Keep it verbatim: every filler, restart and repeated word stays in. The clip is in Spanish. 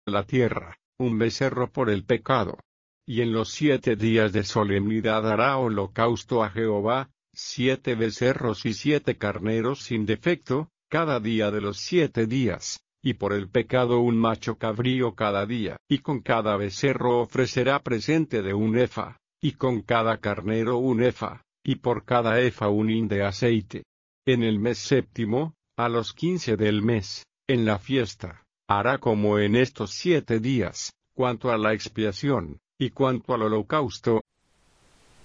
la tierra, un becerro por el pecado. Y en los siete días de solemnidad hará holocausto a Jehová, siete becerros y siete carneros sin defecto, cada día de los siete días, y por el pecado un macho cabrío cada día. Y con cada becerro ofrecerá presente de un efa, y con cada carnero un efa, y por cada efa un hin de aceite. En el mes séptimo, a los quince del mes, en la fiesta, hará como en estos siete días, cuanto a la expiación, y cuanto al holocausto,